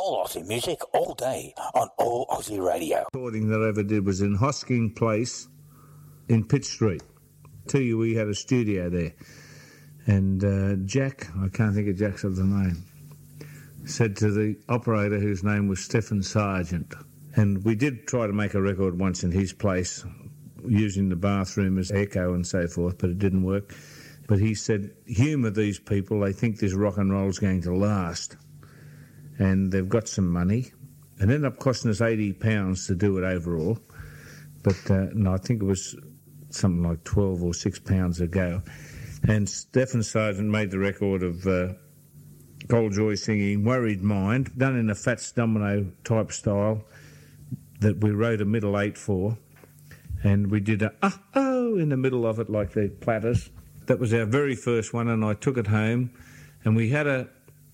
All Aussie music, all day, on All Aussie Radio. Recording that I ever did was in Hosking Place in Pitt Street. Tell you, we had a studio there. And Jack, I can't think of Jack's other name, said to the operator, whose name was Stephen Sargent, and we did try to make a record once in his place, using the bathroom as echo and so forth, but it didn't work. But he said, humour these people, they think this rock and roll is going to last. And they've got some money. It ended up costing us £80 to do it overall. But no, I think it was something like £12 or £6 a go. And Stephen Sargent made the record of Cole Joy singing Worried Mind, done in a Fats Domino type style that we wrote a middle eight for. And we did a oh in the middle of it like the Platters. That was our very first one, and I took it home. And we had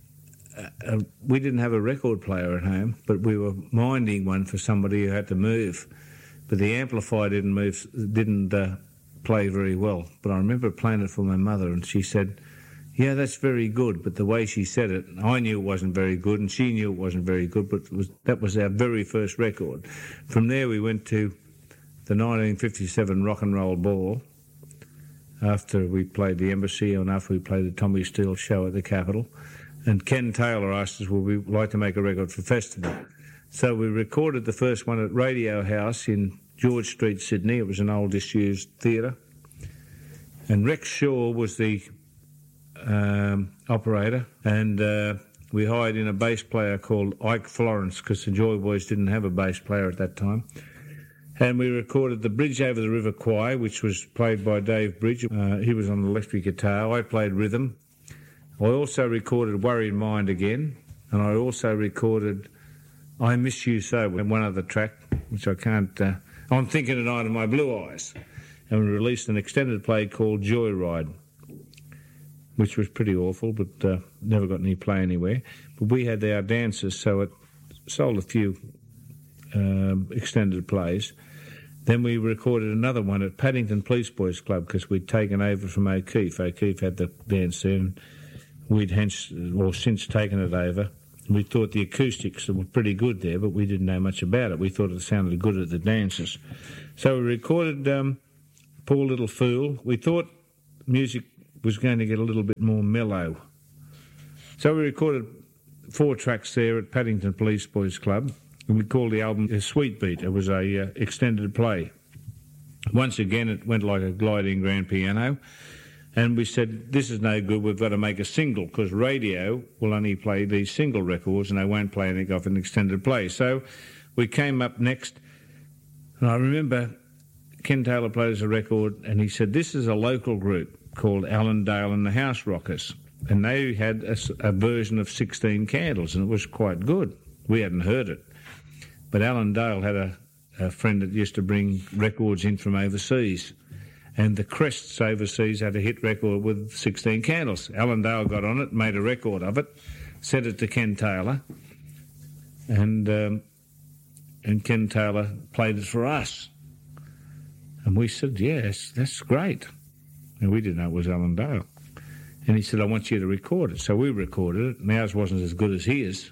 we didn't have a record player at home, but we were minding one for somebody who had to move. But the amplifier didn't play very well. But I remember playing it for my mother, and she said, yeah, that's very good. But the way she said it, I knew it wasn't very good, and she knew it wasn't very good, but that was our very first record. From there we went to the 1957 Rock and Roll Ball, after we played the Embassy and after we played the Tommy Steele show at the Capitol. And Ken Taylor asked us, would we like to make a record for festival? So we recorded the first one at Radio House in George Street, Sydney. It was an old disused theatre. And Rex Shaw was the operator, and we hired in a bass player called Ike Florence, because the Joy Boys didn't have a bass player at that time. And we recorded the Bridge Over the River Choir, which was played by Dave Bridge. He was on electric guitar. I played rhythm. I also recorded Worried Mind again, and I also recorded I Miss You So, and one other track, which I can't... I'm Thinking Tonight of My Blue Eyes. And we released an extended play called Joyride, which was pretty awful, but never got any play anywhere. But we had our dancers, so it sold a few extended plays. Then we recorded another one at Paddington Police Boys Club, because we'd taken over from O'Keefe. O'Keefe had the dance there, and we'd since taken it over. We thought the acoustics were pretty good there, but we didn't know much about it. We thought it sounded good at the dances. So we recorded Poor Little Fool. We thought music was going to get a little bit more mellow. So we recorded 4 tracks there at Paddington Police Boys Club, and we called the album Sweet Beat. It was a extended play. Once again, it went like a gliding grand piano, and we said, this is no good, we've got to make a single, because radio will only play these single records, and they won't play anything off an extended play. So we came up next, and I remember Ken Taylor played us a record, and he said, this is a local group called Alan Dale and the House Rockers, and they had a version of 16 Candles, and it was quite good. We hadn't heard it. But Alan Dale had a friend that used to bring records in from overseas, and the Crests overseas had a hit record with 16 Candles. Alan Dale got on it, made a record of it, sent it to Ken Taylor, and Ken Taylor played it for us. And we said, yes, that's great. And we didn't know it was Alan Dale. And he said, I want you to record it. So we recorded it, and ours wasn't as good as his.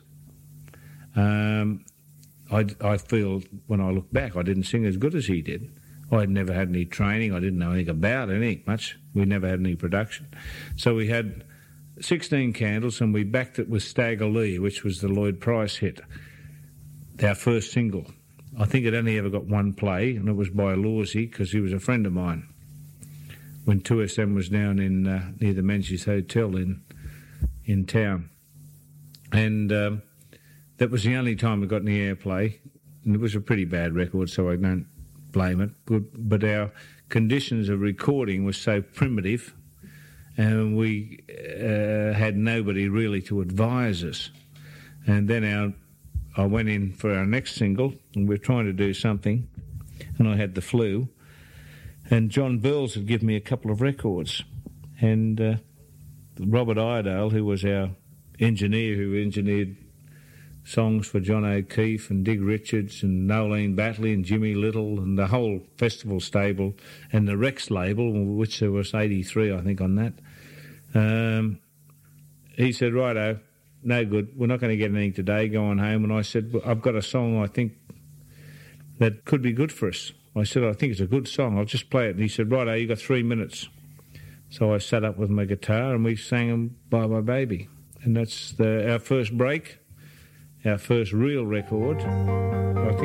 I feel, when I look back, I didn't sing as good as he did. I had never had any training. I didn't know anything about it much. We never had any production. So we had 16 Candles, and we backed it with Stagger Lee, which was the Lloyd Price hit, our first single. I think it only ever got one play, and it was by Lawsey, because he was a friend of mine, when 2SM was down in near the Menzies Hotel in town. And that was the only time we got any airplay, and it was a pretty bad record, so I don't blame it. But our conditions of recording were so primitive, and we had nobody really to advise us. And then I went in for our next single, and we were trying to do something, and I had the flu, and John Burles had given me a couple of records, and Robert Iredale, who was our engineer, who engineered songs for John O'Keefe and Dig Richards and Nolene Batley and Jimmy Little and the whole festival stable, and the Rex label, which there was 83, I think, on that. He said, righto, no good. We're not going to get anything today, going home. And I said, well, I've got a song I think that could be good for us. I said, I think it's a good song. I'll just play it. And he said, righto, you got 3 minutes. So I sat up with my guitar and we sang him Bye Bye Baby. And that's our first break, our first real record. I think